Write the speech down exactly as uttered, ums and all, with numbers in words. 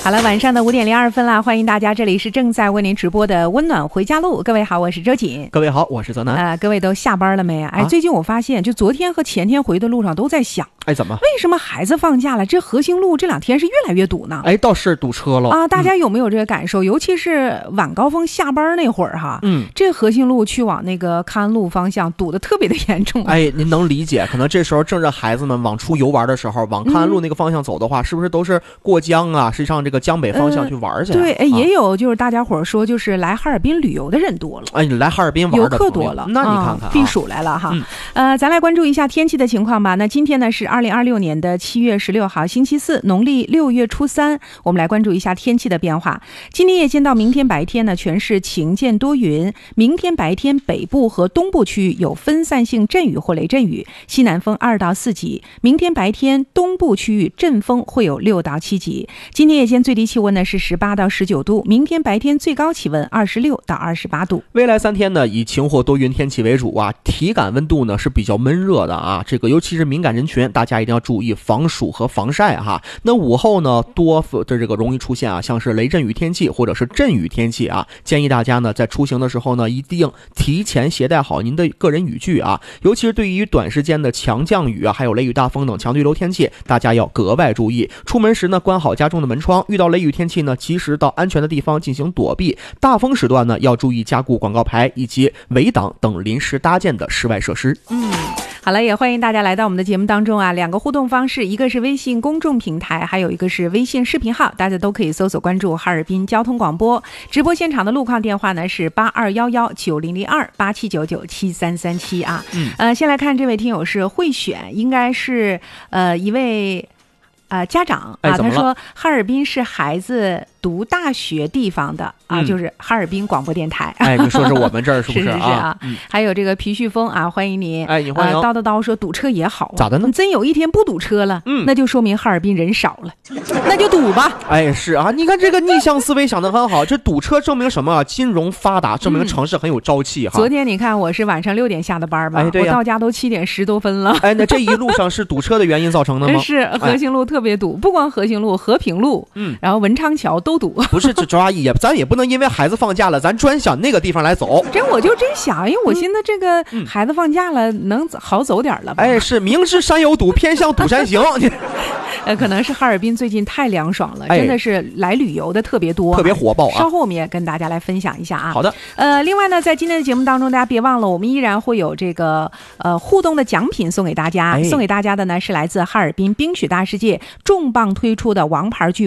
好了，晚上的五点零二分了，欢迎大家，这里是正在为您直播的温暖回家路。各位好，我是周瑾。 各位好，我是泽南。 呃，各位都下班了没啊？哎，最近我发现，就昨天和前天回的路上都在想， 哎，怎么？ 为什么孩子放假了，这和兴路这两天是越来越堵呢？ 哎，倒是堵车了啊！大家有没有这个感受？嗯、尤其是晚高峰下班那会儿哈， 嗯， 这和兴路去往那个康安路方向堵得特别的严重。 哎，您能理解？可能这时候正是孩子们往出游玩的时候，往康安路那个方向走的话，嗯、是不是都是过江啊？实际上这个江北方向去玩去、啊呃？对，哎， 啊、 也有就是大家伙说，就是来哈尔滨旅游的人多了。 哎，你来哈尔滨玩的游客多了， 那你看看、啊， 避暑来了哈。 嗯、 呃，咱来关注一下天气的情况吧。那今天呢是二零二六年的七月十六号，星期四，农历六月初三。我们来关注一下天气的变化。今天夜间到明天白天呢，全是晴间多云。明天白天北部和东部区域有分散性阵雨或雷阵雨，西南风二到四级。明天白天东部区域阵风会有六到七级。今天夜间最低气温呢是十八到十九度，明天白天最高气温二十六到二十八度。 未来三天呢，以晴或多云天气为主啊，体感温度呢是比较闷热的啊，这个尤其是敏感人群，大家一定要注意防暑和防晒哈。那午后呢，多的这个容易出现啊，像是雷阵雨天气或者是阵雨天气啊，建议大家呢在出行的时候呢，一定提前携带好您的个人雨具啊，尤其是对于短时间的强降雨啊，还有雷雨大风等强对流天气，大家要格外注意。出门时呢，关好家中的门窗，遇到雷雨天气呢，及时到安全的地方进行躲避。大风时段呢，要注意加固广告牌以及围挡等临时搭建的室外设施。 嗯。好了，也欢迎大家来到我们的节目当中啊！两个互动方式，一个是微信公众平台，还有一个是微信视频号，大家都可以搜索关注哈尔滨交通广播。直播现场的路况电话呢是八二幺幺九零零二八七九九七三三七啊。嗯，呃，先来看这位听友是慧选，应该是呃一位呃家长啊，他说哈尔滨是孩子读大学地方的啊、嗯，就是哈尔滨广播电台。 哎，你说是我们这儿是不是？ 是是是啊、 嗯。 还有这个皮旭峰啊，欢迎您。 哎，你欢迎。 呃、叨叨叨说堵车也好、啊， 咋的呢？ 真有一天不堵车了， 嗯， 那就说明哈尔滨人少了，那就堵吧。 哎，是啊，你看这个逆向思维想得很好，这堵车证明什么？金融发达，证明城市很有朝气哈。 嗯、昨天你看我是晚上六点下的班吧， 哎对呀、 我到家都七点十多分了。 哎，那这一路上是堵车的原因造成的吗？ 是和兴路特别堵，不光和兴路，和平路， 嗯， 然后文昌桥都堵。 不是，这周阿姨也，咱也不能因为孩子放假了，咱专想那个地方来走。 这我就真想，因为我寻思这个孩子放假了，能好走点了吧？ 哎，是明知山有堵，偏向堵山行。 呃，可能是哈尔滨最近太凉爽了，真的是来旅游的特别多、啊， 特别火爆啊！ 稍后我们也跟大家来分享一下啊。 好的。 呃，另外呢，在今天的节目当中，大家别忘了，我们依然会有这个呃互动的奖品送给大家，哎、送给大家的呢是来自哈尔滨冰雪大世界重磅推出的王牌剧。